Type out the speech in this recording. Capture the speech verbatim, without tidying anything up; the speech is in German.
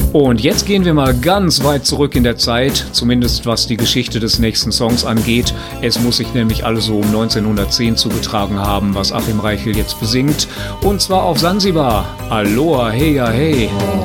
Und jetzt gehen wir mal ganz weit zurück in der Zeit, zumindest was die Geschichte des nächsten Songs angeht. Es muss sich nämlich also um neunzehnhundertzehn zugetragen haben, was Achim Reichel jetzt besingt. Und zwar auf Sansibar. Aloha, hey, ja, hey.